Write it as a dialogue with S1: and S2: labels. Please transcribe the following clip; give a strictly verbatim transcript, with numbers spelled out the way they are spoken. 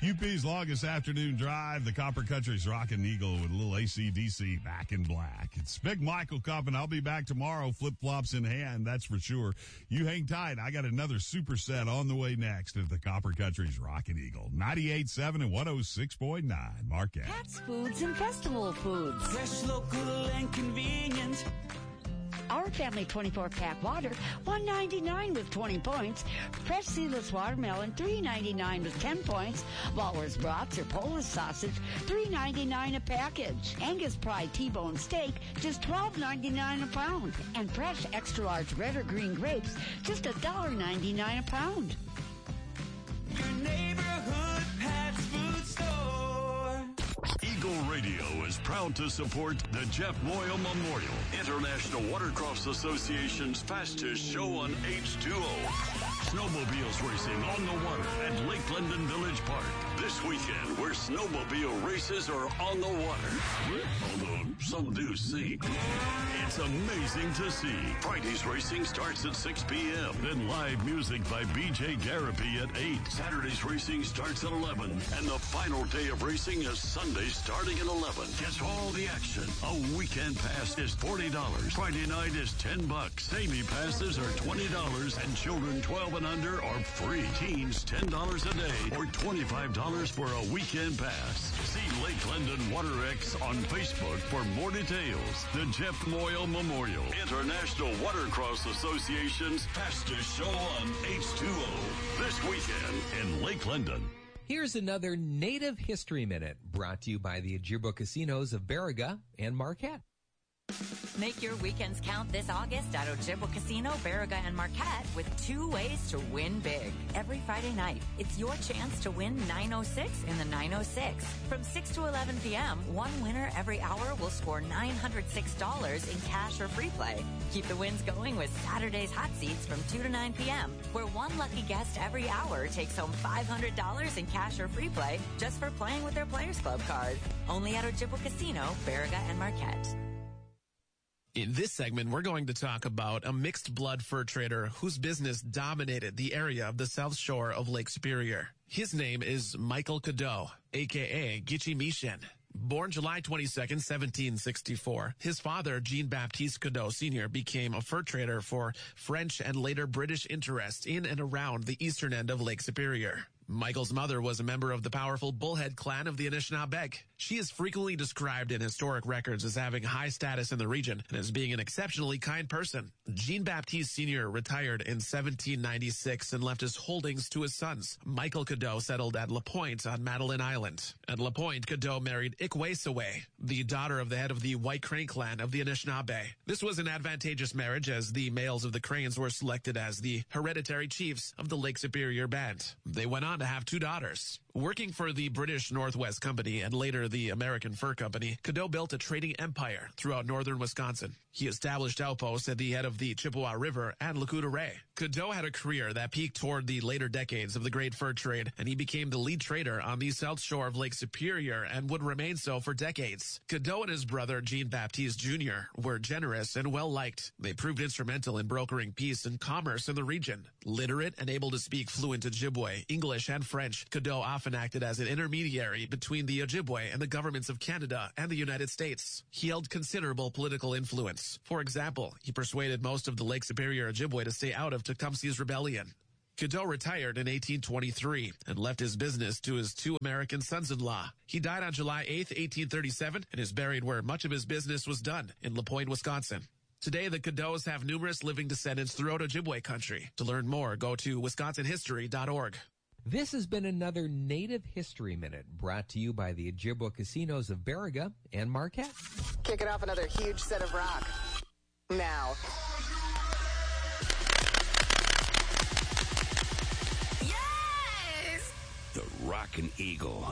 S1: U P's longest afternoon drive, the Copper Country's Rockin' Eagle with a little A C D C back in black. It's Big Michael Cup, I'll be back tomorrow, flip-flops in hand, that's for sure. You hang tight. I got another superset on the way next at the Copper Country's Rockin' Eagle. ninety-eight point seven and one oh six point nine. Marquette.
S2: Pat's Foods and Festival Foods.
S3: Fresh, local, and convenient.
S2: Our family twenty-four pack water, one ninety-nine with twenty points. Fresh seedless watermelon, three ninety-nine with ten points. Ballers brats or Polish sausage, three ninety-nine a package. Angus Pride T-bone steak, just twelve ninety-nine a pound. And fresh extra large red or green grapes, just one ninety-nine a pound.
S3: Your neighborhood Pat's Food Store.
S4: Eagle Radio is proud to support the Jeff Moyle Memorial, International Watercrafts Association's fastest show on H two O. Snowmobiles racing on the water at Lake London Village Park. This weekend, where snowmobile races are on the water. Although some do sink. It's amazing to see. Friday's racing starts at six p.m. Then live music by B J Garapi at eight. Saturday's racing starts at eleven. And the final day of racing is Sunday starting at eleven. Get all the action. A weekend pass is forty dollars. Friday night is ten bucks. Daily passes are twenty dollars and children twelve and under are free. Teens ten dollars a day or twenty-five dollars for a weekend pass. See Lake London WaterX on Facebook for more details. The Jeff Moyle Memorial, International Watercross Association's fastest show on H two O. This weekend in Lake London.
S5: Here's another Native History Minute brought to you by the Ojibwa Casinos of Baraga and Marquette.
S6: Make your weekends count this August at Ojibwa Casino, Baraga, and Marquette with two ways to win big. Every Friday night, it's your chance to win nine oh six in the nine oh six. From six to eleven p.m., one winner every hour will score nine hundred six dollars in cash or free play. Keep the wins going with Saturday's Hot Seats from two to nine p.m., where one lucky guest every hour takes home five hundred dollars in cash or free play just for playing with their Players Club card. Only at Ojibwa Casino, Baraga, and Marquette.
S7: In this segment, we're going to talk about a mixed blood fur trader whose business dominated the area of the south shore of Lake Superior. His name is Michael Cadeau, a k a. Gitche Michien. Born July twenty-second, seventeen sixty-four, his father, Jean-Baptiste Cadeau Senior, became a fur trader for French and later British interests in and around the eastern end of Lake Superior. Michael's mother was a member of the powerful Bullhead clan of the Anishinaabeg. She is frequently described in historic records as having high status in the region and as being an exceptionally kind person. Jean-Baptiste Senior retired in seventeen ninety-six and left his holdings to his sons. Michael Cadeau settled at La Pointe on Madeline Island. At La Pointe, Cadeau married Ikwesawe, the daughter of the head of the White Crane clan of the Anishinaabe. This was an advantageous marriage as the males of the Cranes were selected as the hereditary chiefs of the Lake Superior band. They went on to have two daughters. Working for the British Northwest Company and later the American Fur Company, Cadeau built a trading empire throughout northern Wisconsin. He established outposts at the head of the Chippewa River and Lac Courte Oreille. Cadeau had a career that peaked toward the later decades of the great fur trade, and he became the lead trader on the south shore of Lake Superior and would remain so for decades. Cadeau and his brother Jean-Baptiste Junior were generous and well-liked. They proved instrumental in brokering peace and commerce in the region. Literate and able to speak fluent Ojibwe, English, and French, Cadeau often acted as an intermediary between the Ojibwe and the governments of Canada and the United States. He held considerable political influence. For example, he persuaded most of the Lake Superior Ojibwe to stay out of Tecumseh's rebellion. Cadeau retired in eighteen twenty-three and left his business to his two American sons-in-law. He died on July eighth, eighteen thirty-seven, and is buried where much of his business was done, in La Pointe, Wisconsin. Today, the Cadeaus have numerous living descendants throughout Ojibwe country. To learn more, go to wisconsin history dot org.
S5: This has been another Native History Minute brought to you by the Ojibwa Casinos of Baraga and Marquette.
S8: Kicking off another huge set of rock. Now.
S9: The Rockin' Eagle